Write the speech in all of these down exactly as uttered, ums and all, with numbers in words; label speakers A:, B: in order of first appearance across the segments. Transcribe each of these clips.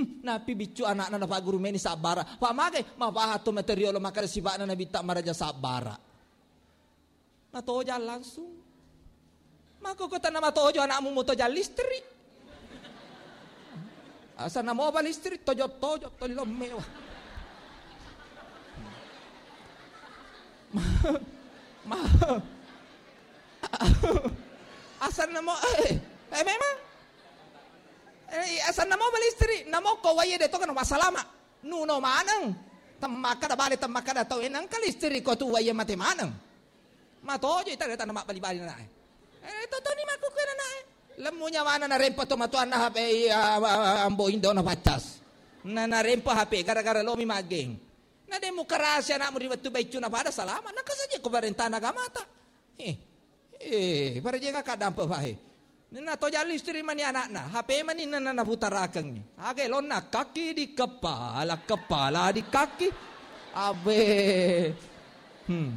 A: Hmm, napi bicu anak na pak guru meni sabara. Pak magai mapahato material makar siba na nabita maraja sabara. Matoja langsung. Maka kota nama tojo anakmu mau toja listrik. Asa nama apa listrik tojo tojo tojo mewah. Ma, asa nama eh, eh memang. Eh, asa nama apa listrik? Nama kau waya deto kan masalama. Nuno manang. Temaka da balik temaka da tau enang kalistrik kau tu waya mati manang. Matojo ita deta nama bali-bali na. Eh toto ni makukuha na na. Lemunya mana na rempa to matuan na H P ambo indo na pacas. Na na rempa H P gara-gara lomi mageng. Na demo karasya na mo riwatu baicu na pada salama. Nakasaja ko barentana gamata. Eh. Eh, para jenga kadampa bae. Na to jali istri mani anak na. H P mani na na putarakang ni. Age lon na kaki di kepala, kepala di kaki. Abe. Hmm.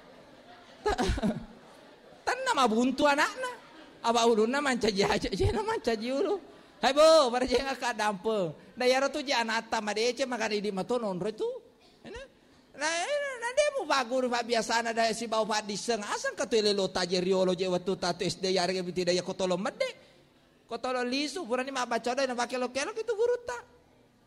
A: Tan na mabuntu anak na. Aba ulo na mancaji aja, na mancaji ulo. Hai bo, para jenga kadampa. Na yaro tu ja anata madece makari di matonon ro tu. Na na demo bagur pa biasa na da si bau pa diseng asan ka telelo tajeriolo je watu tatu S D yare biti daya kotolo mede. Kotolo lisu pura ni mabaca da na pakelo kelo kitu guru ta.